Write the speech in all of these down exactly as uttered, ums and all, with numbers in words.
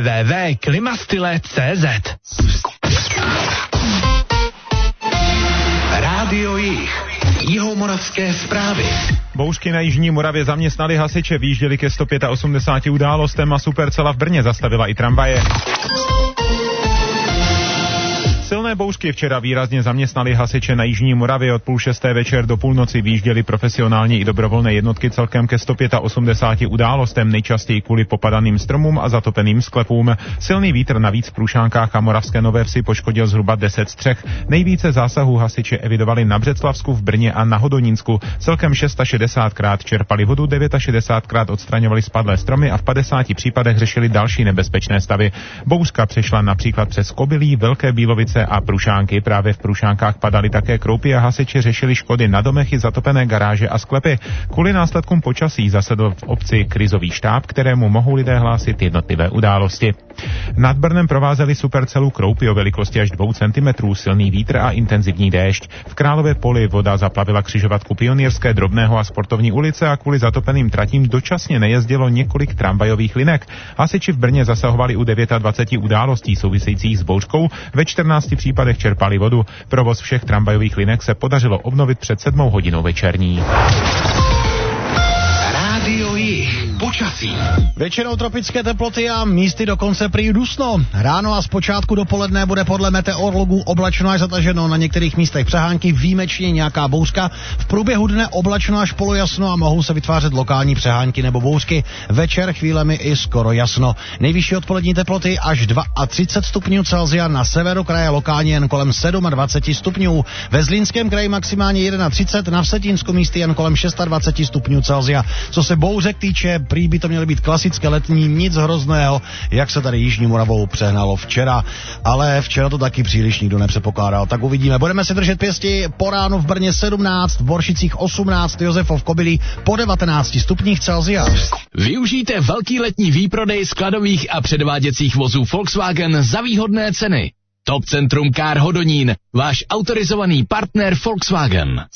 w w w tečka klimastyle tečka cé zet. Rádio Jih. Jihomoravské zprávy. Bouřky na jižní Moravě zaměstnali hasiče, vyjížděli ke sto osmdesát pět událostem a Supercela v Brně zastavila i tramvaje. Silné bouřky včera výrazně zaměstnali hasiče na jižní Moravě. Od půl šesté večer do půlnoci vyjížděli profesionální i dobrovolné jednotky celkem ke sto osmdesát pět událostem, nejčastěji kvůli popadaným stromům a zatopeným sklepům. Silný vítr navíc v Průšánkách a Moravské Nové Vsi poškodil zhruba deset střech. Nejvíce zásahů hasiči evidovali na Břeclavsku, v Brně a na Hodonínsku. Celkem šedesátkrát čerpali vodu, šedesátdevětkrát odstraňovali spadlé stromy a v padesáti případech řešili další nebezpečné stavy. Bouřka přešla například přes Kobylí, Velké Bílovice a Průšánky. Právě v Průšánkách padaly také kroupy a hasiči řešili škody na domech i zatopené garáže a sklepy. Kvůli následkům počasí zasedl v obci krizový štáb, kterému mohou lidé hlásit jednotlivé události. Nad Brnem provázeli Supercelu kroupy o velikosti až dvou centimetrů, silný vítr a intenzivní déšť. V Králově Poli voda zaplavila křižovatku Pionýrské, Drobného a Sportovní ulice a kvůli zatopeným tratím dočasně nejezdilo několik tramvajových linek. Hasiči v Brně zasahovali u dvacet devět událostí souvisejících s bouřkou, ve čtrnácti případech čerpali vodu. Provoz všech tramvajových linek se podařilo obnovit před sedmou hodinou večerní. Rádio Jih. Počasí. Většinou tropické teploty a místy dokonce prý dusno. Ráno a zpočátku dopoledne bude podle meteorologů oblačno až zataženo, na některých místech přehánky, výjimečně nějaká bouřka. V průběhu dne oblačno až polojasno a mohou se vytvářet lokální přehánky nebo bouřky. Večer chvílemi i skoro jasno. Nejvyšší odpolední teploty až třicet dva stupňů Celsia, na severu kraje lokálně jen kolem dvacet sedm stupňů. Ve Zlínském kraji maximálně třicet jedna, na Vsetínsku místy jen kolem dvacet šest stupňů Celsia. Co se bouřek týče, prý by to měly být klasické letní, nic hrozného, jak se tady jižní Moravou přehnalo včera, ale včera to taky příliš nikdo nepředpokládal, tak uvidíme. Budeme si držet pěsti, po ránu v Brně sedmnáct, v Boršicích osmnáct, Josefov v Kobylí po devatenácti stupních Celsia. Využijte velký letní výprodej skladových a předváděcích vozů Volkswagen za výhodné ceny. Top Centrum Car Hodonín, váš autorizovaný partner Volkswagen.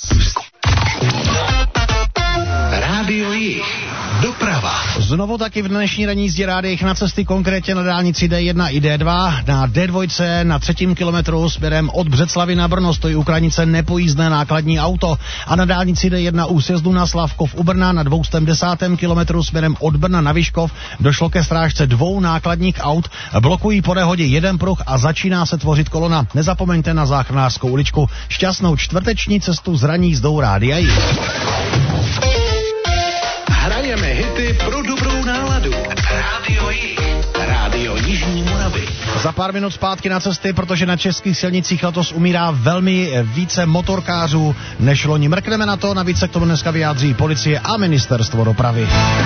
Rádio Jih. Doprava. Znovu taky v dnešní ranní jízdě rádiích na cesty, konkrétně na dálnici D jedna i D dva, na D dva na třetím kilometru směrem od Břeclavy na Brno stojí u Kranice nepojízdné nákladní auto a na dálnici D jedna u sjezdu na Slavkov u Brna na dvěstě desátém kilometru směrem od Brna na Vyškov došlo ke strážce dvou nákladních aut, blokují po nehodě jeden pruh a začíná se tvořit kolona. Nezapomeňte na Záchranářskou uličku. Šťastnou čtvrteční cestu z ranní jízdou Rádia Jih. Hrajeme hity pro dobrou náladu. Rádio Jih. Rádio Jižní Moravy. Za pár minut zpátky na cesty, protože na českých silnicích letos umírá velmi více motorkářů než loni. Mrkneme na to, navíc se k tomu dneska vyjádří policie a ministerstvo dopravy.